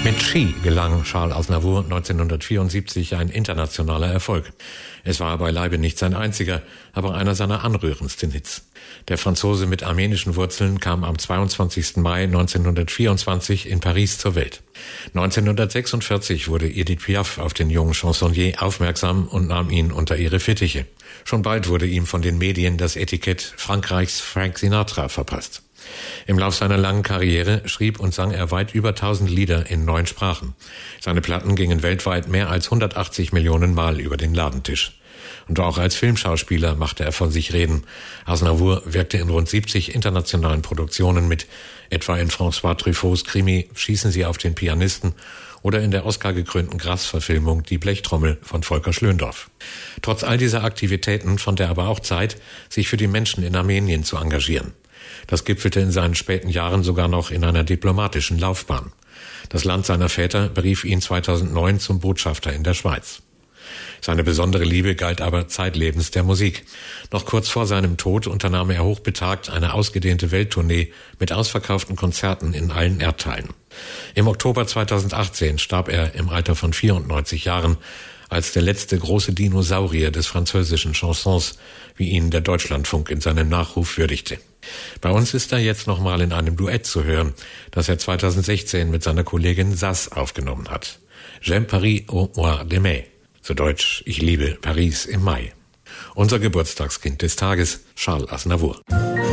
Mit Ski gelang Charles Aznavour 1974 ein internationaler Erfolg. Es war beileibe nicht sein einziger, aber einer seiner anrührendsten Hits. Der Franzose mit armenischen Wurzeln kam am 22. Mai 1924 in Paris zur Welt. 1946 wurde Edith Piaf auf den jungen Chansonnier aufmerksam und nahm ihn unter ihre Fittiche. Schon bald wurde ihm von den Medien das Etikett Frankreichs Frank Sinatra verpasst. Im Lauf seiner langen Karriere schrieb und sang er weit über 1000 Lieder in 9 Sprachen. Seine Platten gingen weltweit mehr als 180 Millionen Mal über den Ladentisch. Und auch als Filmschauspieler machte er von sich reden. Aznavour wirkte in rund 70 internationalen Produktionen mit, etwa in François Truffauts Krimi Schießen Sie auf den Pianisten oder in der Oscar-gekrönten Grass-Verfilmung Die Blechtrommel von Volker Schlöndorff. Trotz all dieser Aktivitäten fand er aber auch Zeit, sich für die Menschen in Armenien zu engagieren. Das gipfelte in seinen späten Jahren sogar noch in einer diplomatischen Laufbahn. Das Land seiner Väter berief ihn 2009 zum Botschafter in der Schweiz. Seine besondere Liebe galt aber zeitlebens der Musik. Noch kurz vor seinem Tod unternahm er hochbetagt eine ausgedehnte Welttournee mit ausverkauften Konzerten in allen Erdteilen. Im Oktober 2018 starb er im Alter von 94 Jahren als der letzte große Dinosaurier des französischen Chansons, wie ihn der Deutschlandfunk in seinem Nachruf würdigte. Bei uns ist er jetzt nochmal in einem Duett zu hören, das er 2016 mit seiner Kollegin Sass aufgenommen hat. J'aime Paris au mois de mai. Zu Deutsch, ich liebe Paris im Mai. Unser Geburtstagskind des Tages, Charles Aznavour.